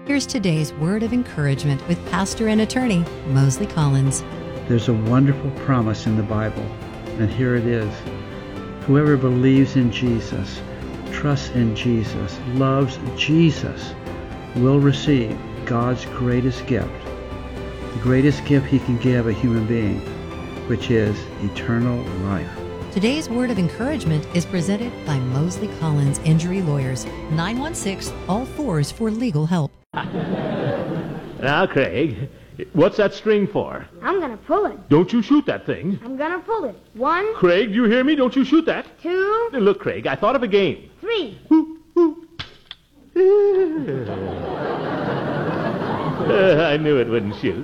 Here's today's word of encouragement with pastor and attorney Mosley Collins. There's a wonderful promise in the Bible, and here it is. Whoever believes in Jesus, trusts in Jesus, loves Jesus, will receive God's greatest gift, the greatest gift He can give a human being, which is eternal life. Today's word of encouragement is presented by Mosley Collins Injury Lawyers, 916-ALL-4s for legal help. Now, Craig, what's that string for? I'm gonna pull it. Don't you shoot that thing. I'm gonna pull it. 1, Craig, do you hear me? Don't you shoot that. 2, Look, Craig, I thought of a game. 3. I knew it wouldn't shoot.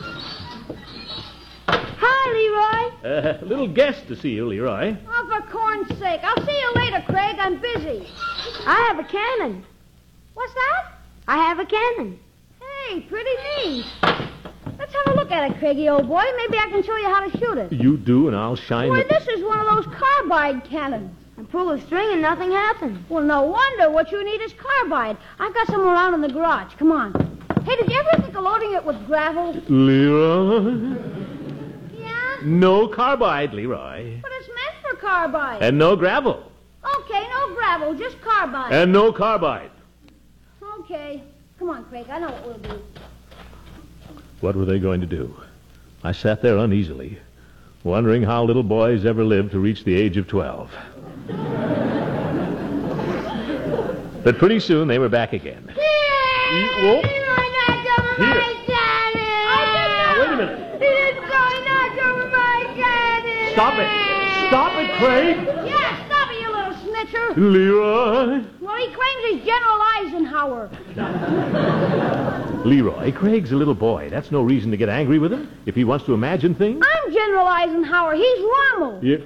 Hi, Leroy. A little guest to see you, Leroy. Oh, for corn's sake. I'll see you later, Craig. I'm busy. I have a cannon. What's that? I have a cannon. Hey, pretty neat. Let's have a look at it, Craigie, old boy. Maybe I can show you how to shoot it. You do, and I'll shine Boy, the... this is one of those carbide cannons. I pull the string and nothing happens. Well, no wonder. What you need is carbide. I've got some around in the garage. Come on. Hey, did you ever think of loading it with gravel? Leroy? Yeah? No carbide, Leroy. But it's meant for carbide. And no gravel. Okay, no gravel, just carbide. And no carbide. Okay. Come on, Craig. I know what we'll do. What were they going to do? I sat there uneasily, wondering how little boys ever live to reach the age of 12. But pretty soon they were back again. Whoa. Now, wait a minute. Stop it. Stop it, Craig. Yeah, stop it, you little snitcher. Leroy. Well, he claims he's General Eisenhower. Leroy, Craig's a little boy. That's no reason to get angry with him if he wants to imagine things. I'm General Eisenhower. He's Rommel. Yeah.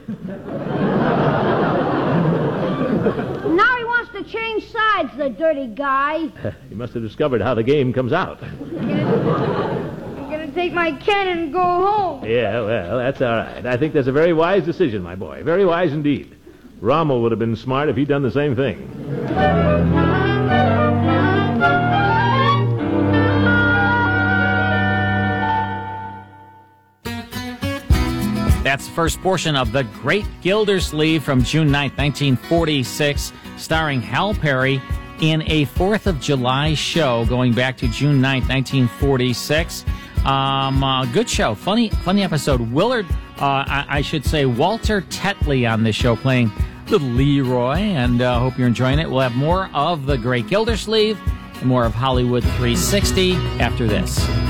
Now he wants to change sides, the dirty guy. He must have discovered how the game comes out. I'm going to take my cannon and go home. Yeah, well, that's all right. I think that's a very wise decision, my boy. Very wise indeed. Rommel would have been smart if he'd done the same thing. That's the first portion of The Great Gildersleeve from June 9th, 1946, starring Hal Perry in a 4th of July show going back to June 9th, 1946. Good show. Funny episode. Willard, I should say Walter Tetley on this show playing little Leroy, and hope you're enjoying it. We'll have more of The Great Gildersleeve and more of Hollywood 360 after this.